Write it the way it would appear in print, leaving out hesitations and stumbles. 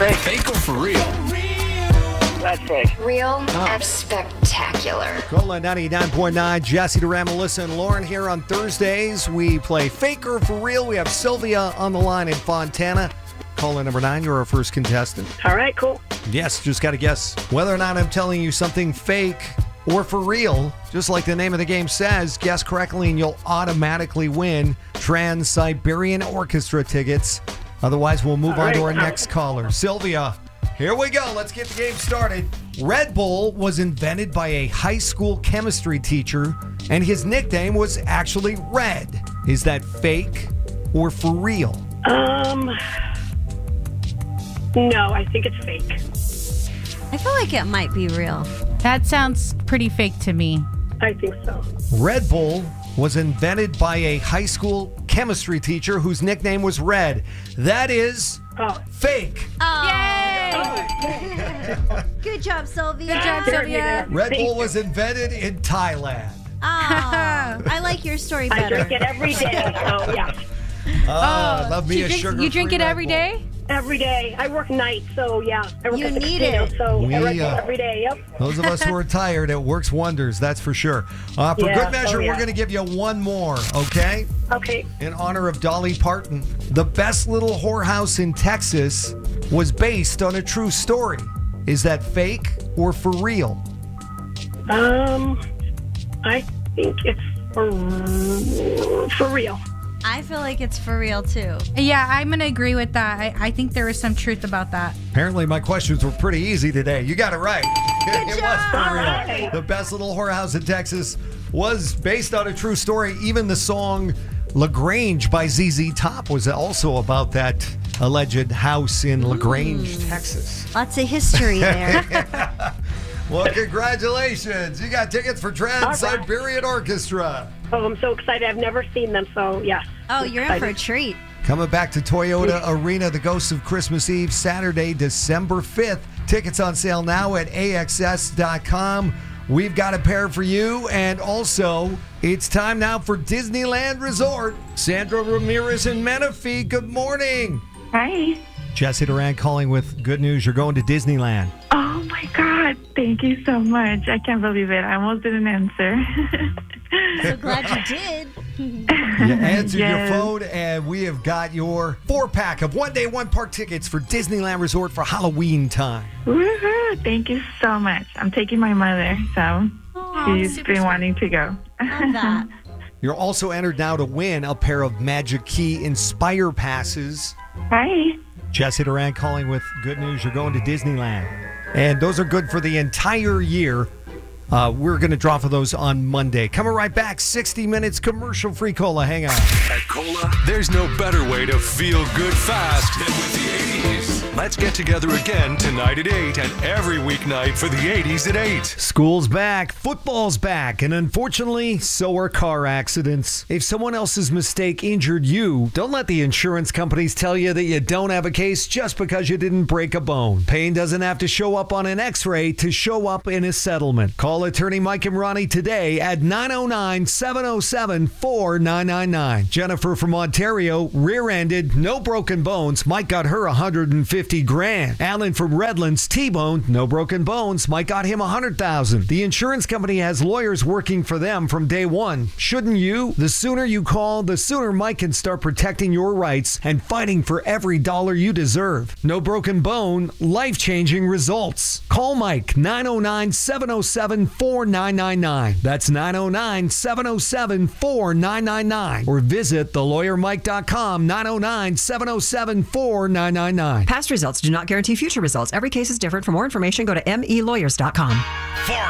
Fake or for real? That's fake. Real and spectacular. Cola 99.9, Jesse Duran, Melissa, and Lauren here on Thursdays. We play Fake or For Real. We have Sylvia on the line in Fontana. Caller number 9, you're our first contestant. All right, cool. Yes, just got to guess whether or not I'm telling you something fake or for real. Just like the name of the game says, guess correctly and you'll automatically win Trans-Siberian Orchestra tickets. Otherwise, we'll move on to our next caller. Sylvia, here we go. Let's get the game started. Red Bull was invented by a high school chemistry teacher, and his nickname was actually Red. Is that fake or for real? No, I think it's fake. I feel like it might be real. That sounds pretty fake to me. I think so. Red Bull was invented by a high school chemistry teacher whose nickname was Red. That is fake. Good job, Sylvia. Good job, Sylvia. Red Bull was invented in Thailand. Oh, I like your story I better. drink it every day, so yeah. Love me a sugar-free You drink it Red every Bull. day? Every day. I work nights, so yeah. I work You at the need casino, it. so We, I drink it every day, yep. Those of us who are tired, it works wonders, that's for sure. For Yeah, good measure, yeah. we're going to give you one more, okay? Okay. In honor of Dolly Parton. The Best Little Whorehouse in Texas was based on a true story. Is that fake or for real? I think it's for real. I feel like it's for real, too. Yeah, I'm going to agree with that. I think there is some truth about that. Apparently, my questions were pretty easy today. You got it right. It was for real. Right. The Best Little Whorehouse in Texas was based on a true story. Even the song LaGrange by ZZ Top was also about that alleged house in LaGrange, Texas. Lots of history there. Well, congratulations. You got tickets for Trans-Siberian Orchestra. Oh, I'm so excited. I've never seen them, so yeah. Oh, you're in for a treat. Coming back to Toyota Arena, the Ghosts of Christmas Eve, Saturday, December 5th. Tickets on sale now at AXS.com. We've got a pair for you. And also, it's time now for Disneyland Resort. Sandra Ramirez and Menifee, good morning. Hi. Jesse Duran calling with good news. You're going to Disneyland. Oh my God. Thank you so much. I can't believe it. I almost didn't answer. So glad you did. You answered your Yes. phone, and we have got your 4-pack of one-day, one-park tickets for Disneyland Resort for Halloween time. Woohoo. Thank you so much. I'm taking my mother, so she's been wanting to go. Love that. You're also entered now to win a pair of Magic Key Inspire passes. Hi. Jesse Duran calling with good news. You're going to Disneyland. And those are good for the entire year. We're going to draw for those on Monday. Coming right back, 60 minutes commercial-free Cola. Hang on. At Cola, there's no better way to feel good fast than with the 80s. Let's get together again tonight at 8 and every weeknight for the 80s at 8. School's back, football's back, and unfortunately, so are car accidents. If someone else's mistake injured you, don't let the insurance companies tell you that you don't have a case just because you didn't break a bone. Pain doesn't have to show up on an x-ray to show up in a settlement. Call attorney Mike and Ronnie today at 909-707-4999. Jennifer from Ontario, rear-ended, no broken bones. Mike got her $150,000. Alan from Redlands, T-boned, no broken bones. Mike got him $100,000. The insurance company has lawyers working for them from day one. Shouldn't you? The sooner you call, the sooner Mike can start protecting your rights and fighting for every dollar you deserve. No broken bone, life-changing results. Call Mike, 909-707-4999. That's 909-707-4999. Or visit thelawyermike.com, 909-707-4999. Past results do not guarantee future results. Every case is different. For more information, go to melawyers.com. For